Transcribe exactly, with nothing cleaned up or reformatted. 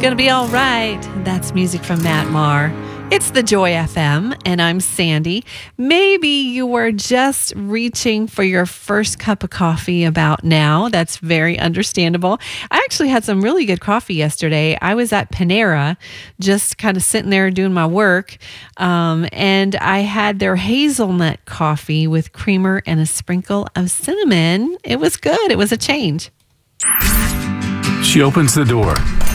Gonna be all right. That's music from Matt Maher. It's the Joy F M, and I'm Sandy. Maybe you were just reaching for your first cup of coffee about now. That's very understandable. I actually had some really good coffee yesterday. I was at Panera, just kind of sitting there doing my work, um, and I had their hazelnut coffee with creamer and a sprinkle of cinnamon. It was good. It was a change. She opens the door,